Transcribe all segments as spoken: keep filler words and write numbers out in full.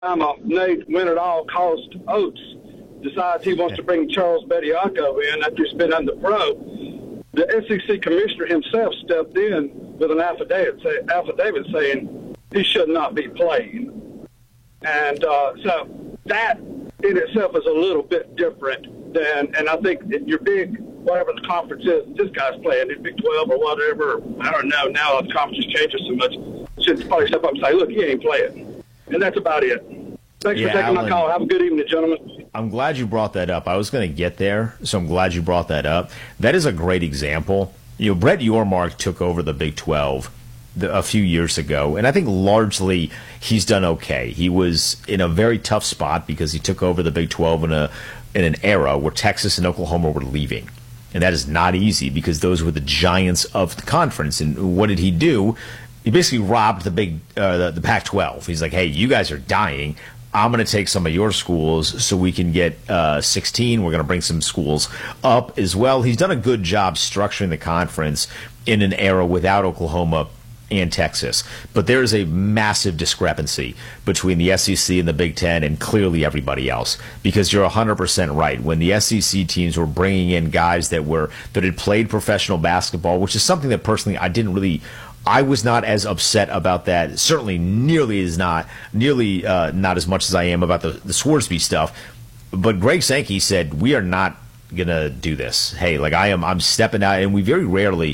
time uh, Nate Win-It-All-Cost Oates decides he wants to bring Charles Bediako in after he's been under pro, the S E C commissioner himself stepped in with an affidavit, say, affidavit saying he should not be playing. And uh, so that in itself is a little bit different than, and I think that your big, whatever the conference is, this guy's playing in Big twelve or whatever, I don't know, now the conference is changing so much, should probably step up and say, look, he ain't playing. And that's about it. Thanks yeah, for taking Alan, my call. Have a good evening, gentlemen. I'm glad you brought that up. I was going to get there, so I'm glad you brought that up. That is a great example. You know, Brett Yormark took over the Big twelve the, a few years ago, and I think largely he's done okay. He was in a very tough spot because he took over the Big twelve in a in an era where Texas and Oklahoma were leaving. And that is not easy because those were the giants of the conference. And what did he do? He basically robbed the big uh, the, the Pac twelve. He's like, hey, you guys are dying. I'm going to take some of your schools so we can get uh, sixteen. We're going to bring some schools up as well. He's done a good job structuring the conference in an era without Oklahoma and Texas. But there is a massive discrepancy between the S E C and the Big Ten and clearly everybody else, because you're one hundred percent right. When the S E C teams were bringing in guys that were that had played professional basketball, which is something that personally I didn't really I was not as upset about that, certainly nearly as not, nearly uh, not as much as I am about the, the Sworsby stuff. But Greg Sankey said, we are not going to do this. Hey, like I am, I'm stepping out, and we very rarely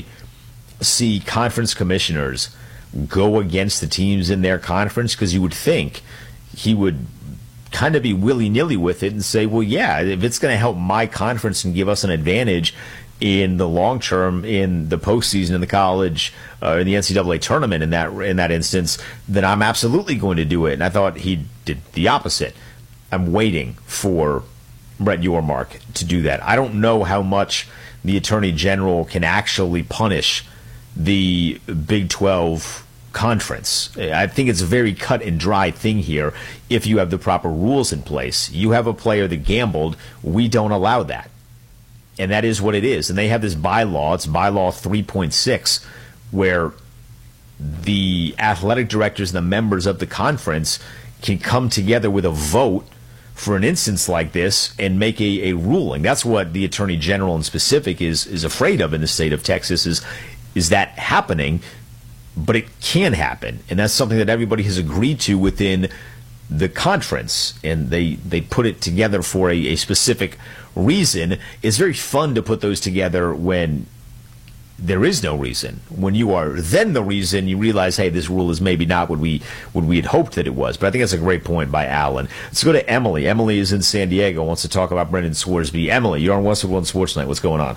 see conference commissioners go against the teams in their conference, because you would think he would kind of be willy-nilly with it and say, well, yeah, if it's going to help my conference and give us an advantage in the long term, in the postseason, in the college, uh, in the N C double A tournament, in that in that instance, then I'm absolutely going to do it. And I thought he did the opposite. I'm waiting for Brett Yormark to do that. I don't know how much the Attorney General can actually punish the Big twelve conference. I think it's a very cut and dry thing here if you have the proper rules in place. You have a player that gambled. We don't allow that. And that is what it is. And they have this bylaw, it's bylaw three point six, where the athletic directors and the members of the conference can come together with a vote for an instance like this and make a, a ruling. That's what the Attorney General in specific is is afraid of in the state of Texas, is, is that happening. But it can happen. And that's something that everybody has agreed to within the conference. And they, they put it together for a, a specific reason. It's very fun to put those together when there is no reason. When you are then the reason, you realize, hey, this rule is maybe not what we what we had hoped that it was. But I think that's a great point by Alan. Let's go to Emily. Emily is in San Diego, wants to talk about Brendan Sworsby. Emily, you're on Westwood One Sports Night. What's going on?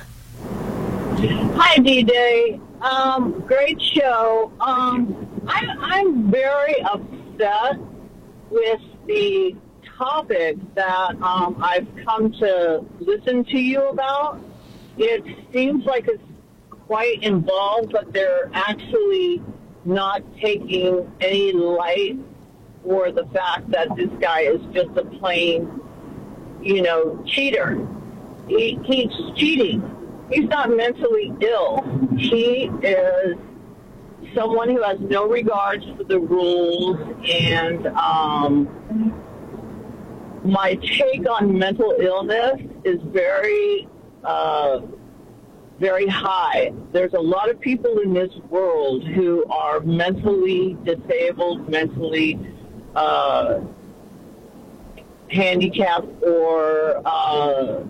Hi, D-Day. Um, great show. Um, I, I'm very upset with the topic that um, I've come to listen to you about. It seems like it's quite involved, but they're actually not taking any light for the fact that this guy is just a plain, you know, cheater. He keeps cheating. He's not mentally ill. He is someone who has no regards for the rules, and um, my take on mental illness is very, uh, very high. There's a lot of people in this world who are mentally disabled, mentally uh, handicapped, or uh,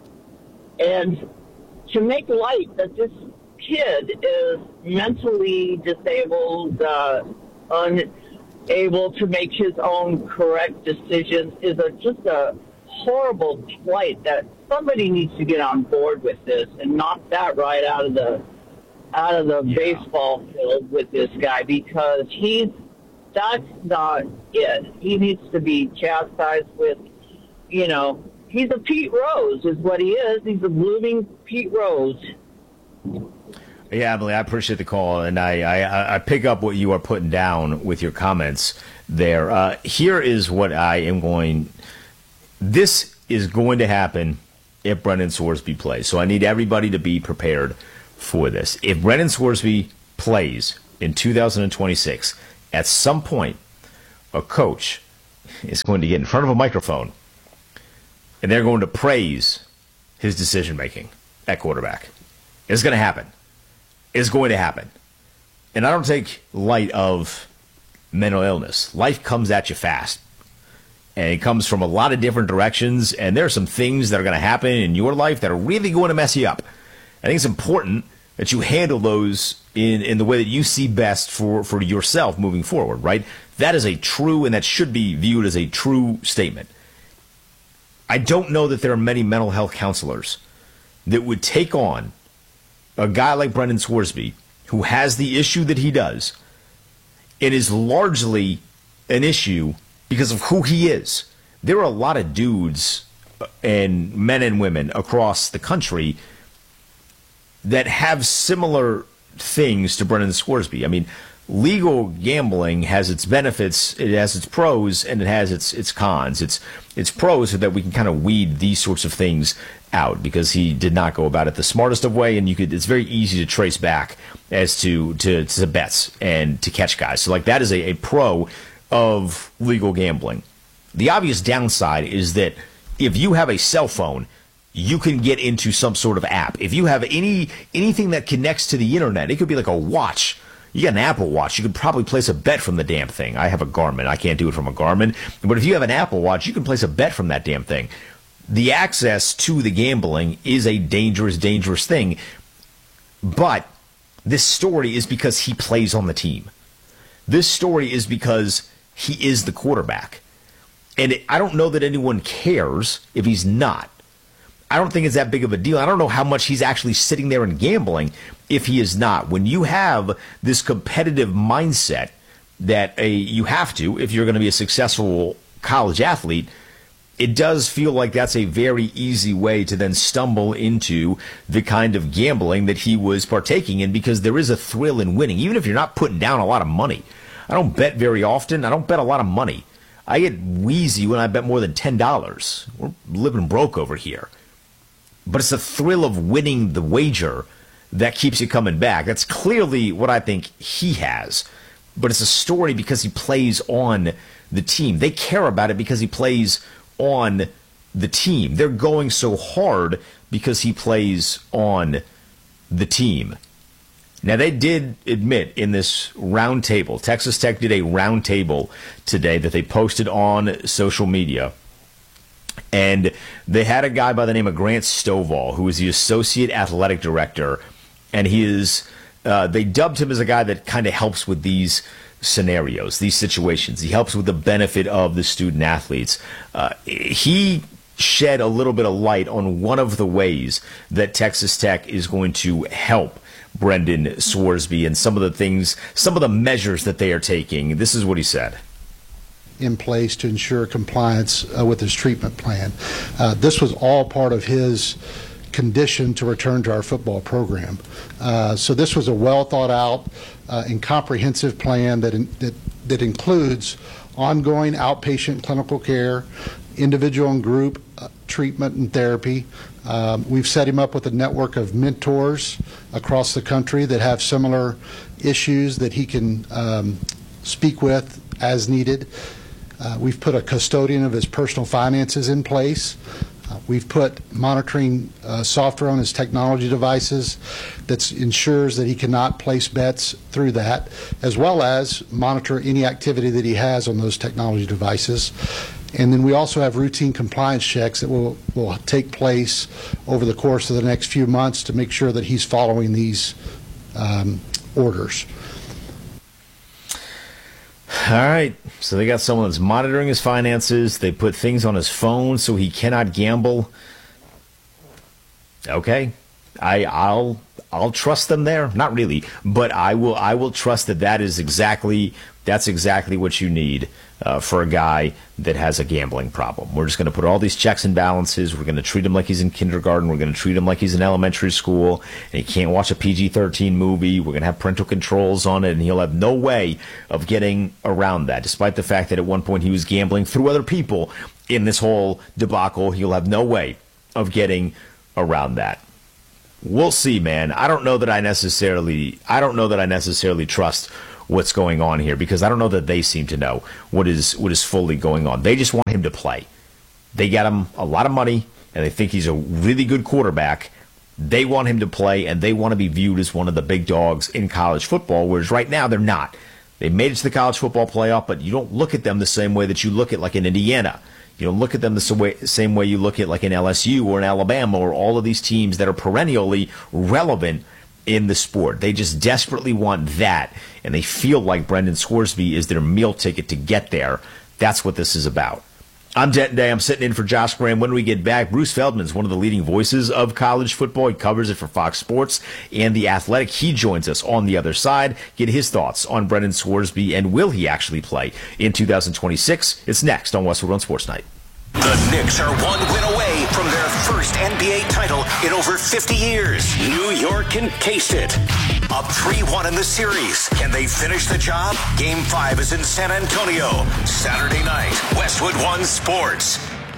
and to make light that this kid is mentally disabled, uh, unable to make his own correct decisions is a, just a horrible plight that somebody needs to get on board with this and knock that right out of the out of the yeah. baseball field with this guy, because he's that's not it. He needs to be chastised with, you know, he's a Pete Rose is what he is. He's a blooming Pete Rose. Yeah, Emily, I appreciate the call, and I, I, I pick up what you are putting down with your comments there. Uh, here is what I am going – this is going to happen if Brendan Sworsby plays. So I need everybody to be prepared for this. If Brendan Sworsby plays in two thousand twenty-six, at some point, a coach is going to get in front of a microphone and they're going to praise his decision-making at quarterback. It's going to happen. It's going to happen. And I don't take light of mental illness. Life comes at you fast. And it comes from a lot of different directions, and there are some things that are going to happen in your life that are really going to mess you up. I think it's important that you handle those in, in the way that you see best for, for yourself moving forward, right? That is a true, and that should be viewed as a true statement. I don't know that there are many mental health counselors that would take on a guy like Brendan Scoresby, who has the issue that he does. It is largely an issue because of who he is. There are a lot of dudes and men and women across the country that have similar things to Brendan Scoresby. I mean, legal gambling has its benefits, it has its pros, and it has its its cons. Its its pros so that we can kind of weed these sorts of things out, because he did not go about it the smartest of way, and you could it's very easy to trace back as to to, to bets and to catch guys. So like that is a, a pro of legal gambling. The obvious downside is that if you have a cell phone, you can get into some sort of app. If you have any anything that connects to the internet, it could be like a watch. You got an Apple Watch, you could probably place a bet from the damn thing. I have a Garmin. I can't do it from a Garmin. But if you have an Apple Watch, you can place a bet from that damn thing. The access to the gambling is a dangerous, dangerous thing. But this story is because he plays on the team. This story is because he is the quarterback. And it, I don't know that anyone cares if he's not. I don't think it's that big of a deal. I don't know how much he's actually sitting there and gambling if he is not. When you have this competitive mindset that a, you have to, if you're going to be a successful college athlete, it does feel like that's a very easy way to then stumble into the kind of gambling that he was partaking in, because there is a thrill in winning, even if you're not putting down a lot of money. I don't bet very often. I don't bet a lot of money. I get wheezy when I bet more than ten dollars. We're living broke over here. But it's the thrill of winning the wager that keeps you coming back. That's clearly what I think he has. But it's a story because he plays on the team. They care about it because he plays on the team. They're going so hard because he plays on the team. Now, they did admit in this round table, Texas Tech did a round table today that they posted on social media. And they had a guy by the name of Grant Stovall, who is the associate athletic director. And he is, uh, they dubbed him as a guy that kind of helps with these scenarios, these situations. He helps with the benefit of the student athletes. Uh, he shed a little bit of light on one of the ways that Texas Tech is going to help Brendan Scoresby and some of the things, some of the measures that they are taking. This is what he said. In place to ensure compliance uh, with his treatment plan. Uh, this was all part of his condition to return to our football program. Uh, so this was a well thought out uh, and comprehensive plan that, in, that, that includes ongoing outpatient clinical care, individual and group uh, treatment and therapy. Um, we've set him up with a network of mentors across the country that have similar issues that he can um, speak with as needed. Uh, we've put a custodian of his personal finances in place. Uh, we've put monitoring uh, software on his technology devices that ensures that he cannot place bets through that, as well as monitor any activity that he has on those technology devices. And then we also have routine compliance checks that will, will take place over the course of the next few months to make sure that he's following these um, orders. All right, so they got someone that's monitoring his finances. They put things on his phone so he cannot gamble. Okay, I, I'll I'll trust them there. Not really, but I will I will trust that that is exactly that's exactly what you need uh, for a guy that has a gambling problem. We're just going to put all these checks and balances. We're going to treat him like he's in kindergarten. We're going to treat him like he's in elementary school, and he can't watch a P G thirteen movie. We're going to have parental controls on it, and he'll have no way of getting around that, despite the fact that at one point he was gambling through other people in this whole debacle. He'll have no way of getting around that. We'll see, man. I don't know that I necessarily I don't know that I necessarily trust what's going on here, because I don't know that they seem to know what is what is fully going on. They just want him to play. They got him a lot of money, and they think he's a really good quarterback. They want him to play, and they want to be viewed as one of the big dogs in college football, whereas right now they're not. They made it to the college football playoff, but you don't look at them the same way that you look at like in Indiana. You don't look at them the same way you look at like in L S U or in Alabama or all of these teams that are perennially relevant in the sport. They just desperately want that, and they feel like Brendan Scoresby is their meal ticket to get there. That's what this is about. I'm Denton Day. I'm sitting in for Josh Graham. When we get back, Bruce Feldman's one of the leading voices of college football. He covers it for Fox Sports and The Athletic. He joins us on the other side. Get his thoughts on Brendan Scoresby, and will he actually play in two thousand twenty-six? It's next on Westwood One Sports Night. The Knicks are one win away from their first N B A title in over fifty years. New York can taste it. Up three one in the series. Can they finish the job? Game five is in San Antonio. Saturday night, Westwood One Sports.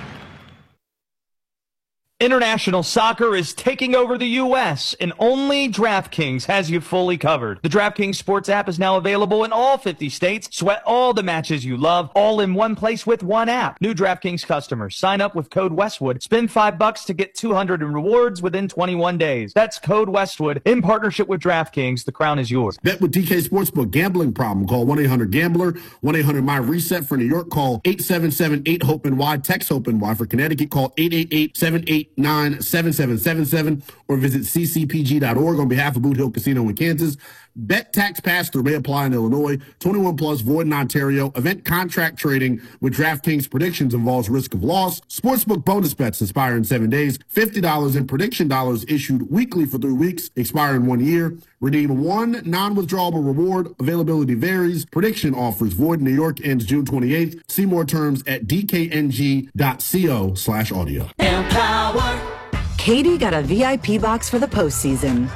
International soccer is taking over the U S, and only DraftKings has you fully covered. The DraftKings Sports app is now available in all fifty states. Sweat all the matches you love, all in one place with one app. New DraftKings customers, sign up with code Westwood. Spend five bucks to get two hundred in rewards within twenty-one days. That's code Westwood in partnership with DraftKings. The crown is yours. Bet with D K Sportsbook. Gambling problem? Call one eight hundred gambler. one eight hundred my reset for New York. Call eight seven seven eight hope N Y. Text hope N Y. For Connecticut, call eight eight eight seven eight nine seven seven seven seven or visit c c p g dot org on behalf of Boot Hill Casino in Kansas. Bet tax pass-through may apply in Illinois. twenty-one plus, void in Ontario. Event contract trading with DraftKings predictions involves risk of loss. Sportsbook bonus bets expire in seven days. fifty dollars in prediction dollars issued weekly for three weeks. Expire in one year. Redeem one non-withdrawable reward. Availability varies. Prediction offers void in New York ends June twenty-eighth. See more terms at d k n g dot co slash audio. Empower. Katie got a V I P box for the postseason.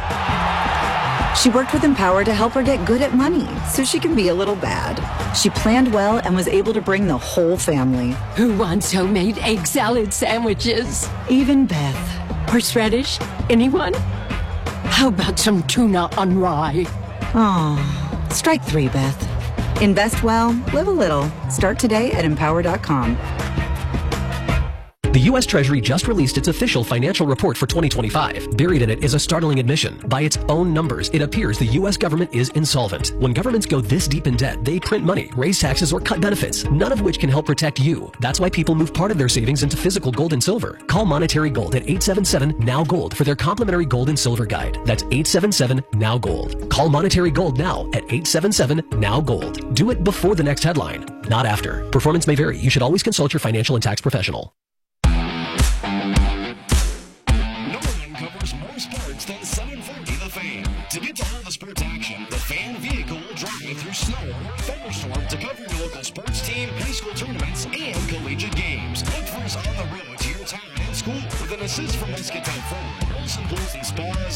She worked with Empower to help her get good at money so she can be a little bad. She planned well and was able to bring the whole family. Who wants homemade egg salad sandwiches? Even Beth. Horseradish? Anyone? How about some tuna on rye? Oh, strike three, Beth. Invest well, live a little. Start today at empower dot com. The U S Treasury just released its official financial report for twenty twenty-five. Buried in it is a startling admission. By its own numbers, it appears the U S government is insolvent. When governments go this deep in debt, they print money, raise taxes, or cut benefits, none of which can help protect you. That's why people move part of their savings into physical gold and silver. Call Monetary Gold at eight seven seven N O W Gold for their complimentary gold and silver guide. That's eight seven seven N O W Gold. Call Monetary Gold now at eight seven seven N O W Gold. Do it before the next headline, not after. Performance may vary. You should always consult your financial and tax professional. Than seven forty The Fan. To get to all the sports action, the Fan vehicle will drive you through snow or thunderstorm to cover your local sports team, high school tournaments, and collegiate games. Look for us on the road to your town and school with an assist from Muscatine Ford, Olsen Pools and Spas,